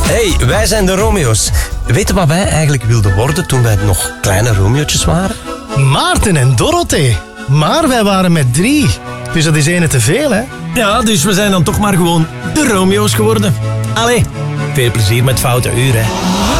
Hey, wij zijn de Romeo's. Weet je wat wij eigenlijk wilden worden toen wij nog kleine Romeo'tjes waren? Maarten en Dorothee. Maar wij waren met 3. Dus dat is ene te veel, hè? Ja, dus we zijn dan toch maar gewoon de Romeo's geworden. Allee, veel plezier met Foute Uur, hè.